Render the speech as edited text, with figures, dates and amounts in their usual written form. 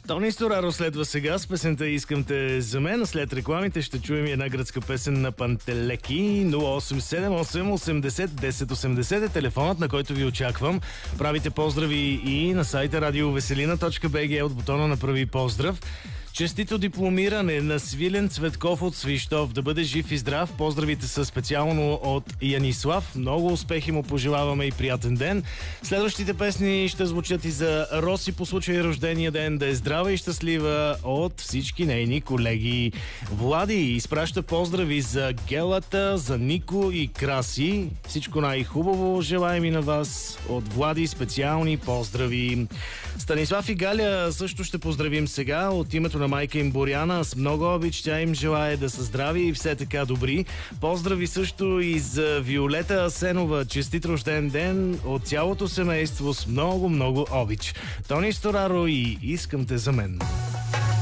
Тони Стораро следва сега с песента "Искам те за мен". След рекламите ще чуем и една гръцка песен на Пантелеки. 0878 80 10 80 е телефонът, на който ви очаквам. Правите поздрави и на сайта radioveselina.bg от бутона на "Прави поздрав". Честито дипломиране на Свилен Цветков от Свищов. Да бъде жив и здрав. Поздравите са специално от Янислав. Много успехи му пожелаваме и приятен ден. Следващите песни ще звучат и за Роси по случай рождения ден. Да е здрава и щастлива от всички нейни колеги. Влади изпраща поздрави за Гелата, за Нико и Краси. Всичко най-хубаво желаем и на вас. От Влади специални поздрави. Станислав и Галя също ще поздравим сега от името на майка им Боряна. С много обич тя им желае да са здрави и все така добри. Поздрави също и за Виолета Асенова. Честит рожден ден от цялото семейство с много обич. Тони Стораро и "Искам те за мен".